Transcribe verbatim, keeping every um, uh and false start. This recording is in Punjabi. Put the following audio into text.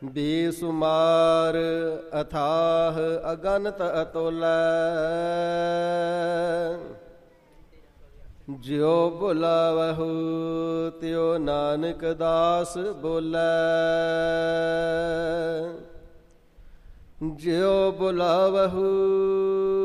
ਬੇਸੁਮਾਰ ਅਥਾਹ ਅਗਨਤ ਅਤੁਲੈ। ਜਿਉ ਬੁਲਾਵਹੁ ਤਿਉ ਨਾਨਕ ਦਾਸ ਬੋਲੈ। ਜਿਉ ਬੁਲਾਵਹੁ